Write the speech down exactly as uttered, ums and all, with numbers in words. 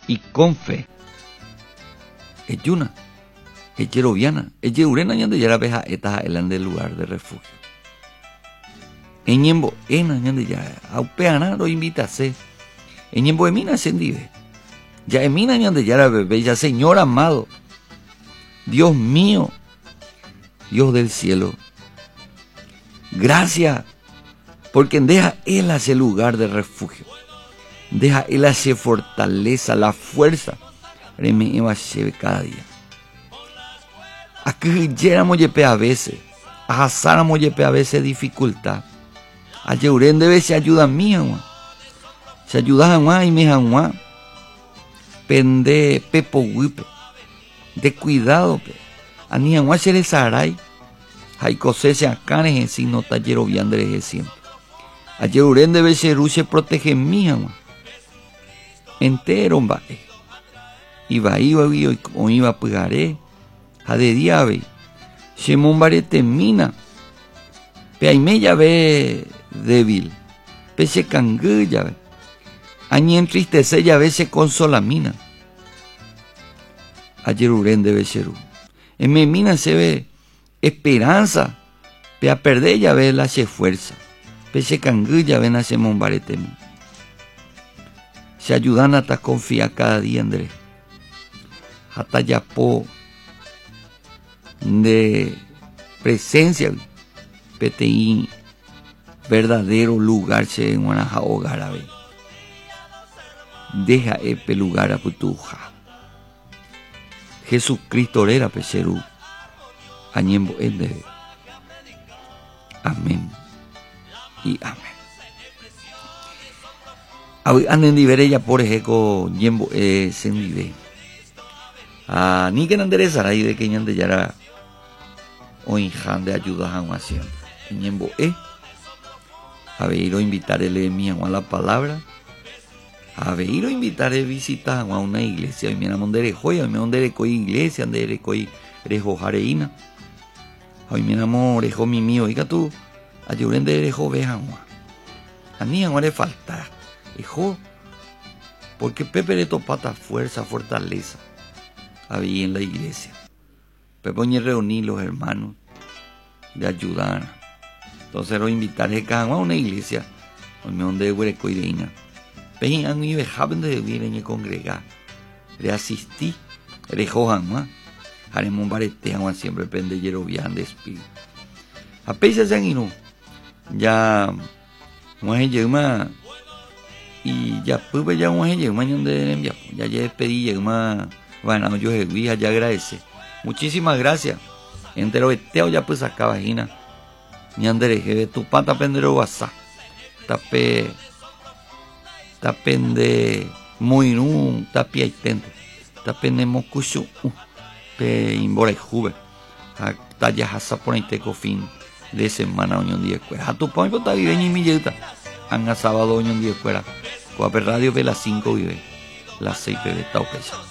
y con fe. Echuna, echeroviana, echeurena ñande yara peja etaja elan del lugar de refugio. Eñembo ena ñande yara, aupeana lo invitase. Eñembo emina sendive. Ya emina ñande yara bebé, ya Señor amado, Dios mío, Dios del cielo. Gracias, porque deja Él ese lugar de refugio. Deja Él ese fortaleza, la fuerza. Reme eva lleve cada día. A que yeramos yepe a veces. A hasáramos yepe a veces dificultad. A yeuren debe se ayuda mía, guan. Se ayuda a guan y me guan. Pende pepo huipe. De cuidado, pe. A ni guan se les haray. Hay cosas acá en el signo tallero viandre siempre. A yeuren debe se ruche protege mía, guan. Entero, va. Iba, iba, iba, o iba a pegaré. A de diabe. Se mombarete mina. Pe ahí me ya ve débil. Pe se cangue ya ve. Añi entristece ya ve se consola mina. Ayer uren debe ser. En mi mina se ve esperanza. Pe a perder ya ve la se fuerza. Pe se cangue ya ve na se mombarete mina. Se ayudan hasta confiar cada día, Andrés. Hasta ya po de presencia P T I verdadero lugar se en Guanaja hogar a ver. Deja este lugar a putuja. Jesucristo era peseru. Añembo ende. Amén y amén. Anden diveré ya por ejemplo ñembo eh sendive. Ah, ni que no enderezar ahí de que ñande ya era o injan de ayuda a un haciendo. Ñembo e a ver o invitar el mi a la palabra. A ver o invitar a visitar a una iglesia. Y mira mondere joya, me mondere coi iglesia, andere coi rejo jareína. Hoy mira mo rejo mi mío, diga tú, ayuren de rejo vejan. A ni no le falta. Hijo, porque Pepe le topata fuerza, fortaleza. Había en la iglesia. Pepe ni reunir los hermanos de ayudar. Entonces lo invitaré a una iglesia. Donde donde hueco y reina. Pepe han ido dejaban de vivir en el congregar. Le asistí. Le johan más. Haremos un barete a siempre pende yerovian de espíritu. A pesar de que ya no hay más. Y ya pues ya un año mañana de enviar ya ya despedí ya más bueno yo ya ya agradece muchísimas gracias entero eteo ya pues acá vagina ni andere que tu pata pendero wasa tape tapende muy nu tapia intento tapende mocucho pe imbora juve hasta ya hasa por inteco fin de semana unión día escuela a tu point está vive ni mi yeta anga sábado unión día escuela Coaper Radio ve las cinco vive las seis P B Taupecha.